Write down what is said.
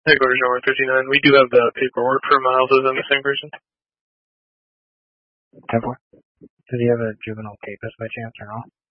Headquarters over 59. We do have the paperwork for Miles as a missing person. 10-4. Does he have a juvenile papist by chance or not?